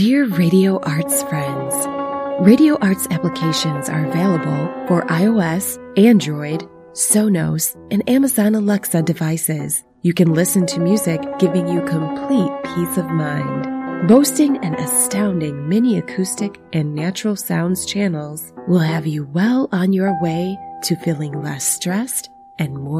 Dear Radio Arts friends, Radio Arts applications are available for iOS, Android, Sonos, and Amazon Alexa devices. You can listen to music, giving you complete peace of mind. Boasting an astounding mini acoustic and natural sounds channels will have you well on your way to feeling less stressed and more